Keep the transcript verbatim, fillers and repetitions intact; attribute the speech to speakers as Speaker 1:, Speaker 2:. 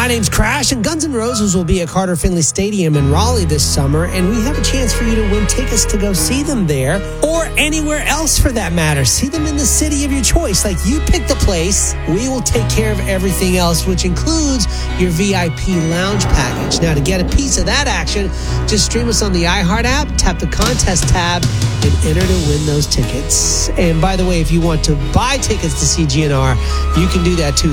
Speaker 1: My name's Crash, and Guns N' Roses will be at Carter Finley Stadium in Raleigh this summer, and we have a chance for you to win tickets to go see them there, or anywhere else for that matter. See them in the city of your choice. Like, you pick the place, we will take care of everything else, which includes your V I P lounge package. Now, to get a piece of that action, just stream us on the iHeart app, tap the contest tab, and enter to win those tickets. And by the way, if you want to buy tickets to see G N R, you can do that too.